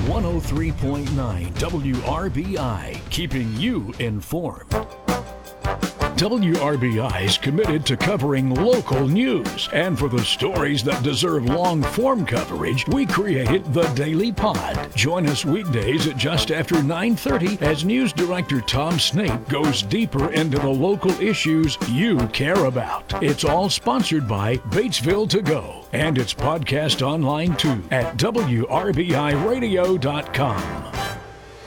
103.9 WRBI, keeping you informed. WRBI is committed to covering local news, and for the stories that deserve long-form coverage, we created the Daily Pod. Join us weekdays at just after 9:30 as News Director Tom Snape goes deeper into the local issues you care about. It's all sponsored by Batesville To Go, and it's podcast online too at WRBIRadio.com.